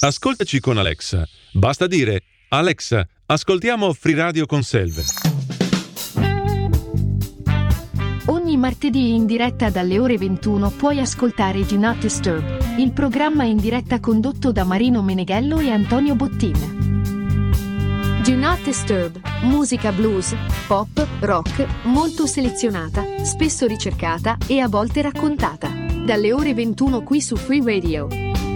Ascoltaci con Alexa. Basta dire: Alexa, ascoltiamo Free Radio con Selve. Ogni martedì in diretta dalle ore 21 puoi ascoltare Do Not Disturb, il programma in diretta condotto da Marino Meneghello e Antonio Bottin. Do Not Disturb, musica blues, pop, rock, molto selezionata, spesso ricercata e a volte raccontata. Dalle ore 21 qui su Free Radio.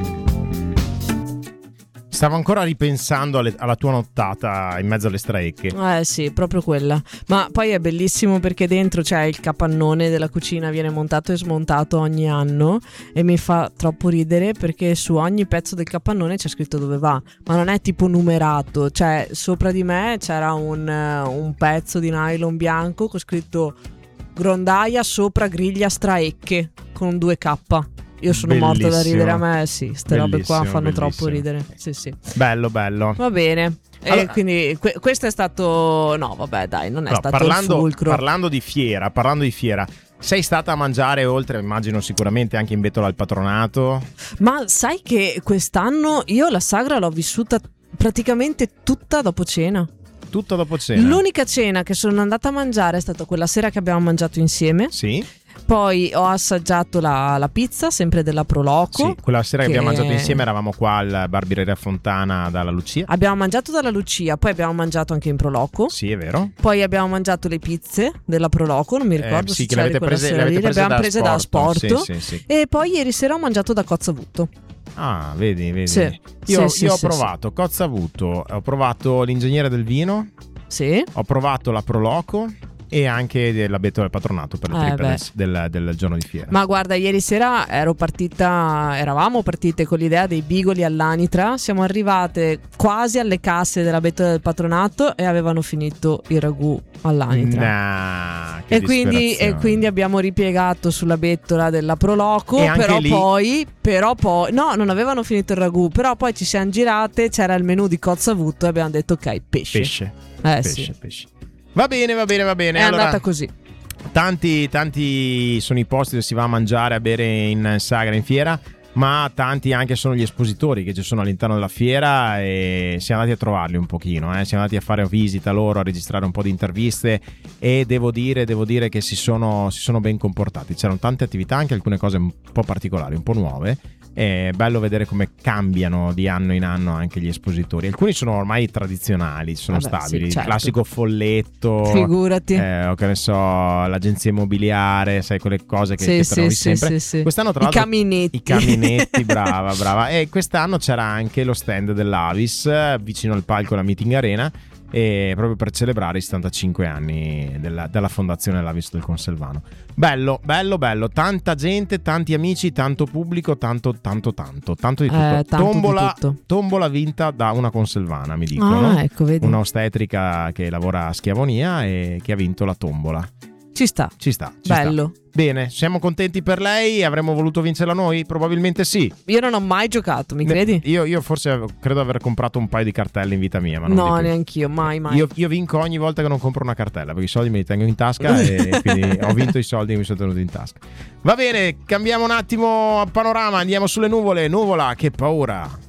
Stavo ancora ripensando alla tua nottata in mezzo alle straecche. Sì, proprio quella. Ma poi è bellissimo perché dentro c'è il capannone della cucina, viene montato e smontato ogni anno e mi fa troppo ridere perché su ogni pezzo del capannone c'è scritto dove va, ma non è tipo numerato, cioè sopra di me c'era un pezzo di nylon bianco con scritto grondaia sopra griglia straecche con 2K. Io sono morta da ridere, a me sì, ste robe qua fanno troppo ridere. Sì. Bello. Va bene. Allora, e quindi questo è stato, no vabbè dai, non è stato il fulcro. Parlando di fiera, sei stata a mangiare oltre, immagino sicuramente anche in Bettola al Patronato? Ma sai che quest'anno io la sagra l'ho vissuta praticamente tutta dopo cena. Tutto dopo cena? L'unica cena che sono andata a mangiare è stata quella sera che abbiamo mangiato insieme. Sì. Poi ho assaggiato la pizza, sempre della Proloco. Sì, quella sera che abbiamo mangiato insieme eravamo qua al Bar Birreria Fontana dalla Lucia. Abbiamo mangiato dalla Lucia, poi abbiamo mangiato anche in Proloco. Sì, è vero. Poi abbiamo mangiato le pizze della Proloco, non mi ricordo sì, se che le avete prese, le abbiamo prese da Asporto. Sì. E poi ieri sera ho mangiato da Cozzavuto. Ah, vedi. Sì. Io ho provato Cozzavuto, ho provato l'Ingegnere del Vino. Sì. Ho provato la Proloco e anche della Bettola del Patronato per le triple del giorno di fiera. Ma guarda, ieri sera eravamo partite con l'idea dei bigoli all'anitra, siamo arrivate quasi alle casse della Bettola del Patronato e avevano finito il ragù all'anitra. E quindi abbiamo ripiegato sulla bettola della Proloco, però poi no, non avevano finito il ragù, però poi ci siamo girate, c'era il menù di Cozzavuto e abbiamo detto ok, pesce. Pesce. Va bene. È allora, andata così. Tanti sono i posti dove si va a mangiare, a bere in sagra, in fiera, ma tanti anche sono gli espositori che ci sono all'interno della fiera e siamo andati a trovarli un pochino, siamo andati a fare visita loro, a registrare un po' di interviste e devo dire che si sono ben comportati. C'erano tante attività, anche alcune cose un po' particolari, un po' nuove. È bello vedere come cambiano di anno in anno anche gli espositori. Alcuni sono ormai tradizionali, sono stabili. Sì, certo. Il classico folletto, figurati. O che ne so, l'agenzia immobiliare, sai, quelle cose che trovi sempre. Sì. Quest'anno tra l'altro I caminetti, brava. E quest'anno c'era anche lo stand dell'Avis vicino al palco della Meeting Arena, e proprio per celebrare i 75 anni della fondazione dell'Avis del Conselvano. Bello, tanta gente, tanti amici, tanto pubblico, tanto di tutto. Tombola vinta da una conselvana, mi dicono. Ecco, vedi. Un'ostetrica che lavora a Schiavonia e che ha vinto la tombola. Ci sta. Bello. Bene, siamo contenti per lei. Avremmo voluto vincerla noi? Probabilmente sì. Io non ho mai giocato, mi credi? Io forse credo aver comprato un paio di cartelle in vita mia, ma no, neanch'io, mai. Io vinco ogni volta che non compro una cartella, perché i soldi me li tengo in tasca e quindi ho vinto i soldi che mi sono tenuti in tasca. Va bene, cambiamo un attimo panorama, andiamo sulle nuvole. Nuvola, che paura.